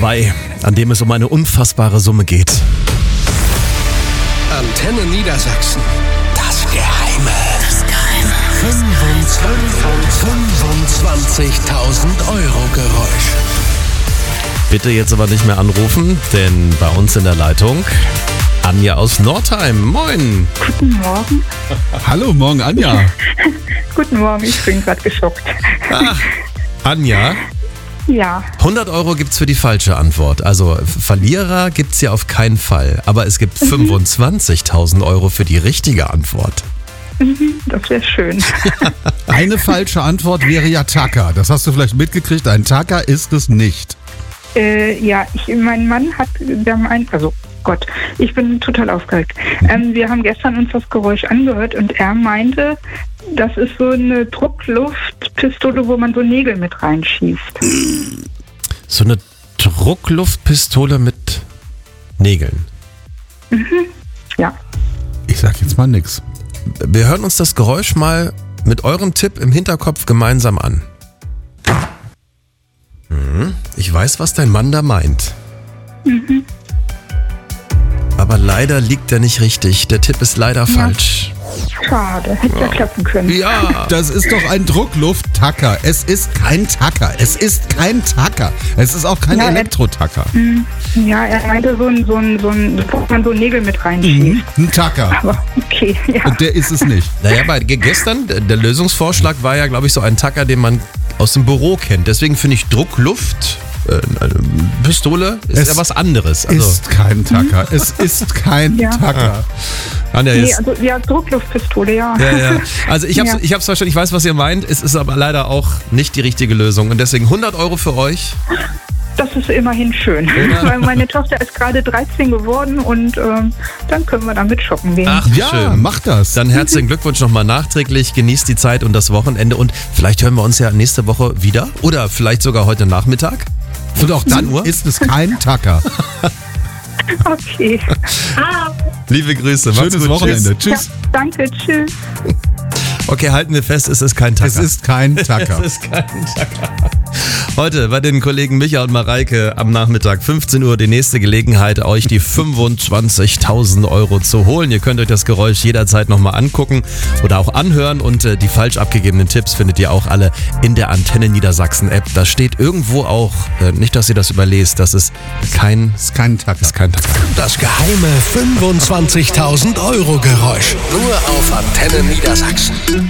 2, an dem es um eine unfassbare Summe geht. Antenne Niedersachsen. Das Geheime. 25.000 Euro Geräusch. Bitte jetzt aber nicht mehr anrufen, denn bei uns in der Leitung Anja aus Nordheim. Moin. Guten Morgen. Hallo, morgen Anja. Guten Morgen, ich bin gerade geschockt. Ach, Anja, Ja, 100 Euro gibt's für die falsche Antwort. Also Verlierer gibt's ja auf keinen Fall. Aber es gibt 25.000 Euro für die richtige Antwort. das wäre schön. Eine falsche Antwort wäre ja Tacker. Das hast du vielleicht mitgekriegt. Ein Tacker ist es nicht. Mein Mann hat gemeint, Gott, ich bin total aufgeregt. Wir haben gestern uns das Geräusch angehört und er meinte, das ist so eine Druckluftpistole, wo man so Nägel mit reinschießt. So eine Druckluftpistole mit Nägeln. Ja, Ich sag jetzt mal nix. Wir hören uns das Geräusch mal mit eurem Tipp im Hinterkopf gemeinsam an. Ich weiß, was dein Mann da meint. Aber leider liegt er nicht richtig. Der Tipp ist leider falsch. schade, hätte ja klappen können. Ja. Das ist doch ein Druckluft-Tacker. Es ist kein Tacker. Es ist kein Tacker. Es ist auch kein Ja, Elektro-Tacker. Ja, er meinte wo man so Nägel mit reinschießt. Ein Tacker. Aber okay, ja. Und der ist es nicht. Naja, gestern, der Lösungsvorschlag war ja, glaube ich, so ein Tacker, den man aus dem Büro kennt. Deswegen finde ich Druckluft, Pistole, ist ja was anderes. Also, Ist kein Tacker. Es ist kein Ja. Tacker. Anja, Nee, jetzt, Druckluftpistole, ja. ja. Also ich hab's, Ja. ich hab's verstanden, ich weiß, was ihr meint. Es ist aber leider auch nicht die richtige Lösung. Und deswegen 100 Euro für euch. Das ist immerhin schön, Oder? weil meine Tochter ist gerade 13 geworden und dann können wir damit shoppen gehen. Ach, Ja, schön. mach das. Dann herzlichen Glückwunsch nochmal nachträglich. Genießt die Zeit und das Wochenende. Und vielleicht hören wir uns ja nächste Woche wieder. Oder vielleicht sogar heute Nachmittag. Und auch dann Uhr? ist es kein Tacker. Okay. Liebe Grüße. Macht's Schönes gut. Wochenende. Ja, Tschüss. danke, tschüss. Okay, halten wir fest, es ist kein Tacker. Es ist kein Tacker. Es ist kein Tacker. Heute bei den Kollegen Micha und Mareike am Nachmittag 15 Uhr die nächste Gelegenheit, euch die 25.000 Euro zu holen. Ihr könnt euch das Geräusch jederzeit nochmal angucken oder auch anhören und die falsch abgegebenen Tipps findet ihr auch alle in der Antenne Niedersachsen App. Da steht irgendwo auch, nicht, dass ihr das überlest, das ist kein Tacker. Tacker. Das geheime 25.000 Euro Geräusch. Nur auf Antenne Niedersachsen.